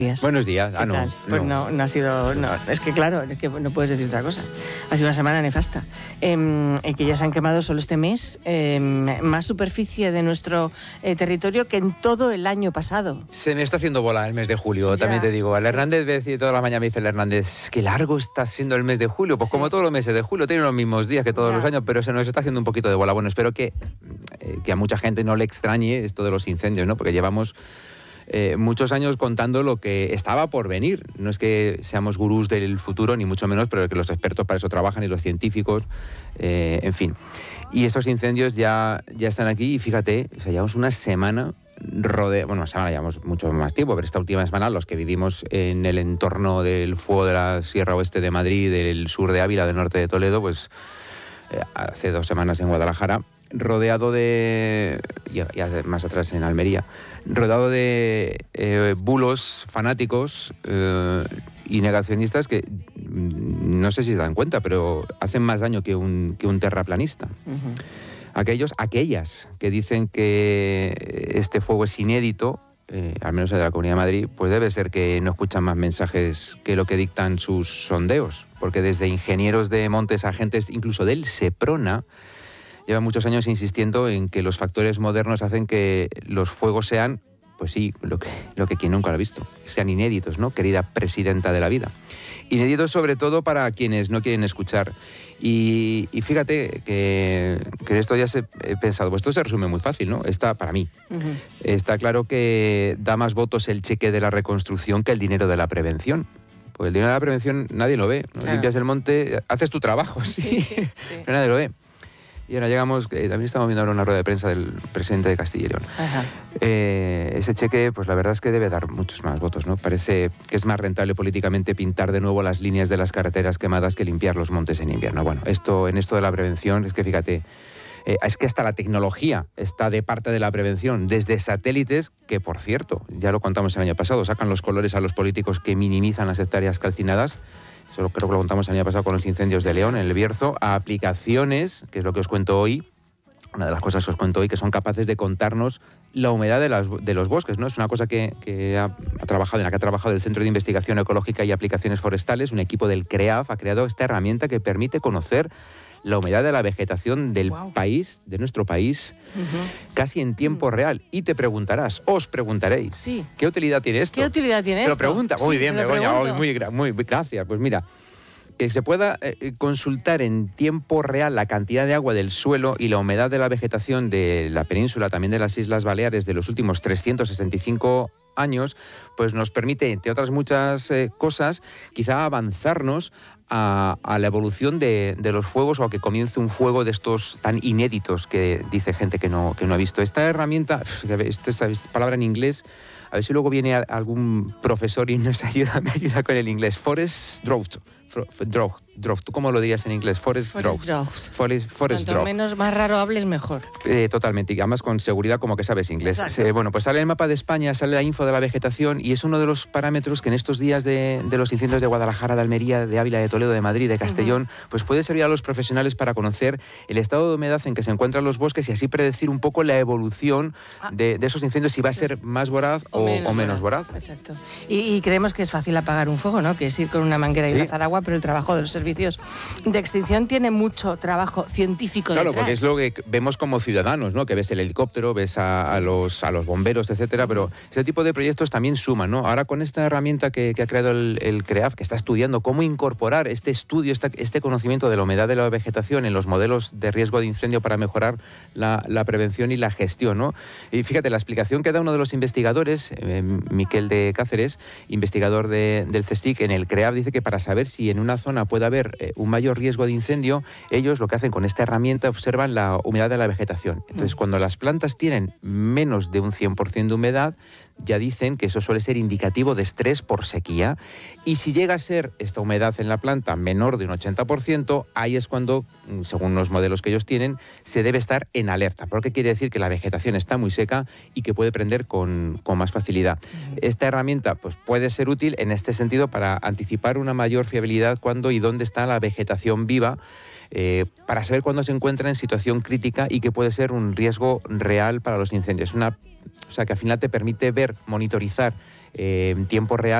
Buenos días. ¿Qué tal? Pues no ha sido... No, es que claro, es que no puedes decir otra cosa. Ha sido una semana nefasta. Que ya se han quemado solo este mes más superficie de nuestro territorio que en todo el año pasado. Se me está haciendo bola el mes de julio, también te digo. Al Hernández, toda la mañana me dice el Hernández, qué largo está siendo el mes de julio. Pues sí, como todos los meses de julio, tienen los mismos días que todos los años, pero se nos está haciendo un poquito de bola. Bueno, espero que a mucha gente no le extrañe esto de los incendios, ¿no? Porque llevamos muchos años contando lo que estaba por venir. No es que seamos gurús del futuro, ni mucho menos, pero que los expertos para eso trabajan y los científicos, en fin. Y estos incendios ya están aquí y fíjate, o sea, llevamos una semana una semana, llevamos mucho más tiempo, pero esta última semana los que vivimos en el entorno del fuego de la Sierra Oeste de Madrid, del sur de Ávila, del norte de Toledo, pues hace 2 semanas en Guadalajara, rodeado de, y más atrás en Almería, rodeado de bulos fanáticos y negacionistas que no sé si se dan cuenta, pero hacen más daño que un terraplanista. Uh-huh. Aquellas que dicen que este fuego es inédito, al menos el de la Comunidad de Madrid, pues debe ser que no escuchan más mensajes que lo que dictan sus sondeos, porque desde ingenieros de montes, agentes incluso del Seprona, llevan muchos años insistiendo en que los factores modernos hacen que los fuegos sean, pues sí, lo que quien nunca lo ha visto, sean inéditos, ¿no? Querida presidenta de la vida. Inéditos sobre todo para quienes no quieren escuchar. Y fíjate que de esto ya he pensado, pues esto se resume muy fácil, ¿no? Para mí, está claro que da más votos el cheque de la reconstrucción que el dinero de la prevención. Porque el dinero de la prevención nadie lo ve, ¿no? Claro. Limpias el monte, haces tu trabajo, sí. Pero nadie lo ve. Y ahora llegamos, también estamos viendo ahora una rueda de prensa del presidente de Castilla y León. Ese cheque, pues la verdad es que debe dar muchos más votos, ¿no? Parece que es más rentable políticamente pintar de nuevo las líneas de las carreteras quemadas que limpiar los montes en invierno. Bueno, en esto de la prevención, es que fíjate, es que hasta la tecnología está de parte de la prevención, desde satélites, que por cierto, ya lo contamos el año pasado, sacan los colores a los políticos que minimizan las hectáreas calcinadas. Eso creo que lo contamos el año pasado con los incendios de León, en el Bierzo, a aplicaciones, que es lo que os cuento hoy, una de las cosas que os cuento hoy, que son capaces de contarnos la humedad de los bosques, ¿no? Es una cosa en la que ha trabajado el Centro de Investigación Ecológica y Aplicaciones Forestales, un equipo del CREAF, ha creado esta herramienta que permite conocer la humedad de la vegetación del país, de nuestro país, casi en tiempo real. Y os preguntaréis, ¿qué utilidad tiene esto? ¿Qué utilidad tiene esto? Te lo pregunta. Muy bien, Begoña, muy gracias. Pues mira, que se pueda consultar en tiempo real la cantidad de agua del suelo y la humedad de la vegetación de la península, también de las Islas Baleares, de los últimos 365 años, pues nos permite, entre otras muchas cosas, quizá avanzarnos a la evolución de los fuegos, o a que comience un fuego de estos tan inéditos que dice gente que no ha visto. Esta herramienta, esta palabra en inglés, a ver si luego viene algún profesor y me ayuda con el inglés. Forest drought. ¿Tú cómo lo dirías en inglés? Forest drought. Cuanto menos más raro hables, mejor. Totalmente, y además con seguridad, como que sabes inglés. Bueno, pues sale el mapa de España, sale la info de la vegetación, y es uno de los parámetros que en estos días de los incendios de Guadalajara, de Almería, de Ávila, de Toledo, de Madrid, de Castellón, pues puede servir a los profesionales para conocer el estado de humedad en que se encuentran los bosques y así predecir un poco la evolución de esos incendios, si va a ser más voraz o menos voraz. Exacto. Y creemos que es fácil apagar un fuego, ¿no? Que es ir con una manguera y lanzar agua, pero el trabajo de los servicios de extinción tiene mucho trabajo científico detrás. Claro, porque es lo que vemos como ciudadanos, ¿no? Que ves el helicóptero, ves a los bomberos, etcétera, pero ese tipo de proyectos también suman, ¿no? Ahora con esta herramienta que ha creado el CREAF, que está estudiando cómo incorporar este estudio, este conocimiento de la humedad de la vegetación en los modelos de riesgo de incendio para mejorar la prevención y la gestión, ¿no? Y fíjate, la explicación que da uno de los investigadores, Miquel de Cáceres, investigador del CSIC, en el CREAF, dice que para saber si en una zona puede haber un mayor riesgo de incendio, ellos lo que hacen con esta herramienta, observan la humedad de la vegetación. Entonces, cuando las plantas tienen menos de un 100% de humedad, ya dicen que eso suele ser indicativo de estrés por sequía. Y si llega a ser esta humedad en la planta menor de un 80%, ahí es cuando, según los modelos que ellos tienen, se debe estar en alerta. Porque quiere decir que la vegetación está muy seca y que puede prender con más facilidad. Esta herramienta pues, puede ser útil en este sentido para anticipar una mayor fiabilidad cuándo y dónde está la vegetación viva, para saber cuándo se encuentra en situación crítica y que puede ser un riesgo real para los incendios. O sea, que al final te permite monitorizar en tiempo real